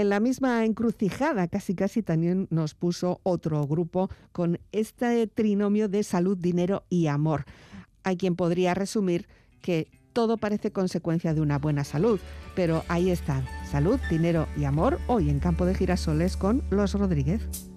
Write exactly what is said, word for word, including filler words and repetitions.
En la misma encrucijada, casi casi también nos puso otro grupo con este trinomio de salud, dinero y amor. Hay quien podría resumir que todo parece consecuencia de una buena salud, pero ahí están, salud, dinero y amor, hoy en Campo de Girasoles con Los Rodríguez.